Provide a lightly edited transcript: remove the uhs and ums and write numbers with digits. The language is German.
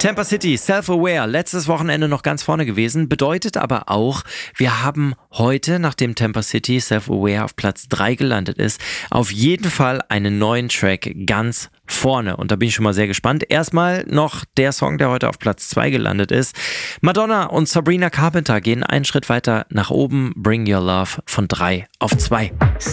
Tampa City, Self-Aware, letztes Wochenende noch ganz vorne gewesen, bedeutet aber auch, wir haben heute, nachdem Tampa City Self-Aware auf Platz 3 gelandet ist, auf jeden Fall einen neuen Track ganz vorne. Und da bin ich schon mal sehr gespannt. Erstmal noch der Song, der heute auf Platz 2 gelandet ist. Madonna und Sabrina Carpenter gehen einen Schritt weiter nach oben. Bring Your Love von 3 auf 2.